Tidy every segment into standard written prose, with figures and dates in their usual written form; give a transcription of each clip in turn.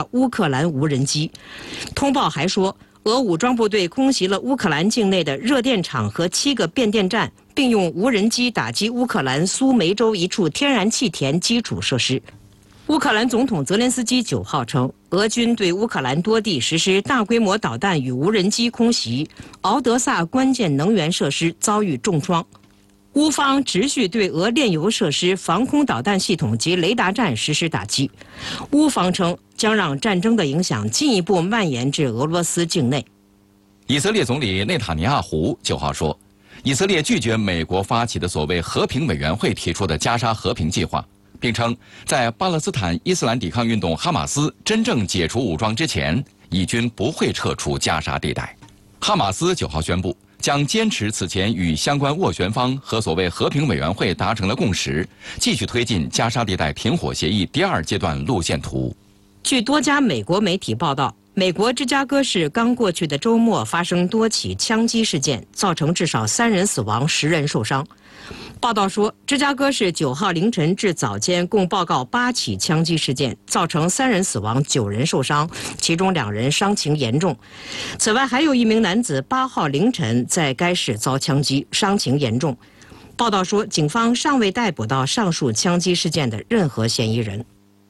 乌克兰无人机。通报还说，俄武装部队空袭了乌克兰境内的热电厂和7个变电站，并用无人机打击乌克兰苏梅州一处天然气田基础设施。乌克兰总统泽连斯基9号称，俄军对乌克兰多地实施大规模导弹与无人机空袭，敖德萨关键能源设施遭遇重创。乌方持续对俄炼油设施、防空导弹系统及雷达站实施打击。乌方称将让战争的影响进一步蔓延至俄罗斯境内。 以色列总理内塔尼亚胡9号说，以色列拒绝美国发起的所谓和平委员会提出的加沙和平计划，并称在巴勒斯坦伊斯兰抵抗运动哈马斯真正解除武装之前，以军不会撤出加沙地带。哈马斯9号宣布，将坚持此前与相关斡旋方和所谓和平委员会达成的共识，继续推进加沙地带停火协议第2阶段路线图。 据多家美国媒体报道，美国芝加哥市刚过去的周末发生多起枪击事件，造成至少3人死亡，10人受伤。报道说，芝加哥市9号凌晨至早间共报告8起枪击事件，造成3人死亡，9人受伤，其中2人伤情严重。此外，还有一名男子8号凌晨在该市遭枪击，伤情严重。报道说，警方尚未逮捕到上述枪击事件的任何嫌疑人。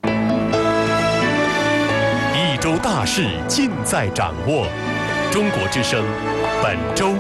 一周大事尽在掌握，中国之声本周。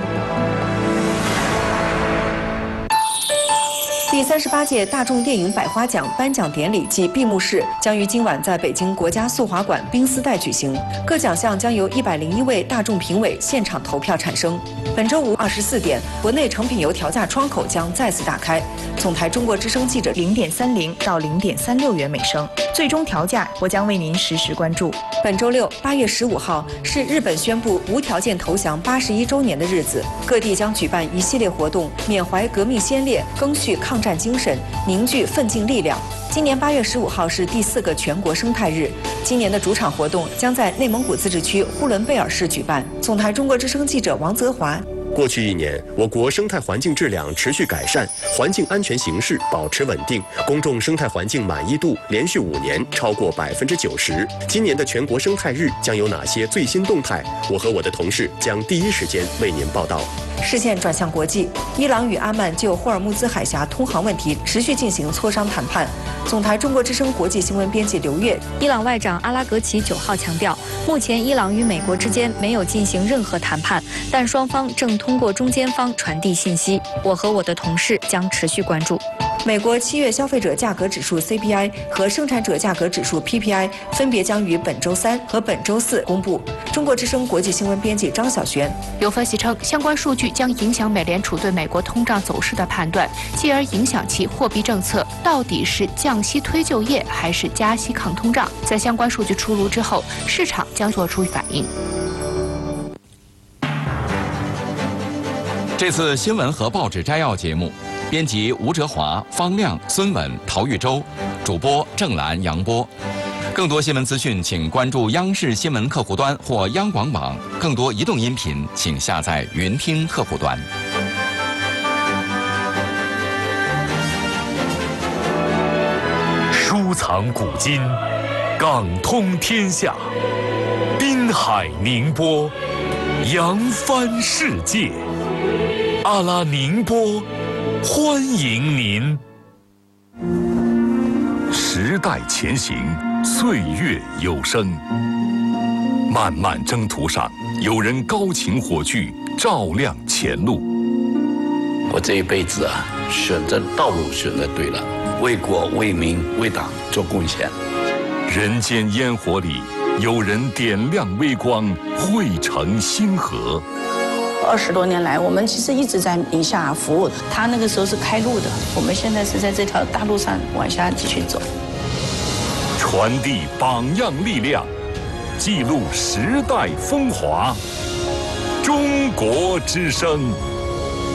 第38届大众电影百花奖颁奖典礼暨闭幕式将于今晚在北京国家速滑馆冰丝带举行，各奖项将由101位大众评委现场投票产生。本周五24点，国内成品油调价窗口将再次打开。总台中国之声记者0.30到0.36元每升，最终调价我将为您实时关注。本周六8月15号是日本宣布无条件投降81周年的日子，各地将举办一系列活动，缅怀革命先烈，赓续抗战精神，凝聚奋进力量。今年8月15号是第4个全国生态日，今年的主场活动将在内蒙古自治区呼伦贝尔市举办。总台中国之声记者王泽华。 过去1年，我国生态环境质量持续改善，环境安全形势保持稳定，公众生态环境满意度连续5年超过90%。今年的全国生态日将有哪些最新动态？我和我的同事将第一时间为您报道。 视线转向国际，伊朗与阿曼就霍尔木兹海峡通航问题持续进行磋商谈判。总台中国之声国际新闻编辑刘月， 伊朗外长阿拉格齐9号强调，目前伊朗与美国之间没有进行任何谈判，但双方正通过中间方传递信息。我和我的同事将持续关注。 美国7月消费者价格指数 CPI 和生产者价格指数 PPI 分别将于本周3和本周4公布。中国之声国际新闻编辑张晓璇。 有分析称，相关数据将影响美联储对美国通胀走势的判断，继而影响其货币政策到底是降息推就业还是加息抗通胀。在相关数据出炉之后，市场将做出反应。 这次新闻和报纸摘要节目，编辑吴哲华、方亮、孙稳、陶玉洲，主播郑兰、杨波。更多新闻资讯，请关注央视新闻客户端或央广网。更多移动音频，请下载云听客户端。 收藏古今，港通天下，滨海宁波，扬帆世界。阿拉宁波，欢迎您。时代前行，岁月有声。漫漫征途上，有人高擎火炬，照亮前路。 我这一辈子啊，选择道路选择对了，为国为民为党做贡献。 人间烟火里，有人点亮微光，汇成星河。 20多年来，我们其实一直在宁夏服务的。他那个时候是开路的，我们现在是在这条大路上往下继续走。 传递榜样力量，记录时代风华。中国之声。